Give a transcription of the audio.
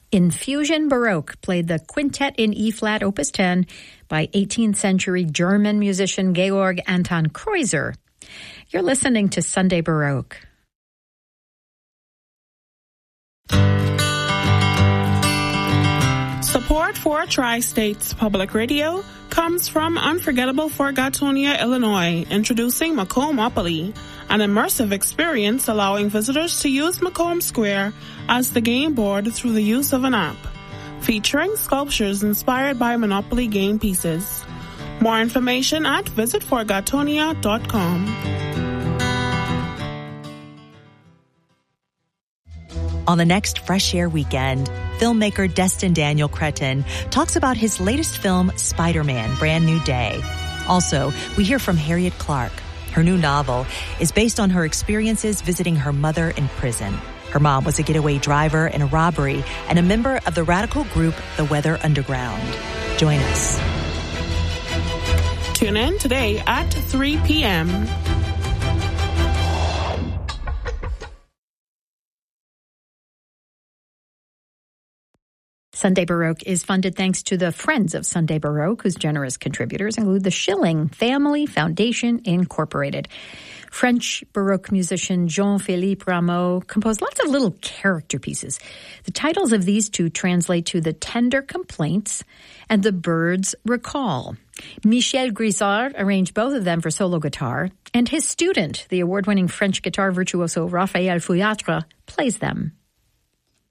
Infusion Baroque played the Quintet in E-flat, Opus 10, by 18th century German musician Georg Anton Kreuzer. You're listening to Sunday Baroque. Support for Tri-States Public Radio comes from Unforgettable Forgatonia, Illinois, introducing Macomb-opoly, an immersive experience allowing visitors to use Macomb Square as the game board through the use of an app, featuring sculptures inspired by Monopoly game pieces. More information at visitforgatonia.com. On the next Fresh Air weekend, filmmaker Destin Daniel Cretton talks about his latest film, Spider-Man: Brand New Day. Also, we hear from Harriet Clark. Her new novel is based on her experiences visiting her mother in prison. Her mom was a getaway driver in a robbery and a member of the radical group The Weather Underground. Join us. Tune in today at 3 p.m. Sunday Baroque is funded thanks to the Friends of Sunday Baroque, whose generous contributors include the Schilling Family Foundation Incorporated. French Baroque musician Jean-Philippe Rameau composed lots of little character pieces. The titles of these two translate to The Tender Complaints and The Bird's Recall. Michel Grisard arranged both of them for solo guitar, and his student, the award-winning French guitar virtuoso Raphael Fouillatre, plays them.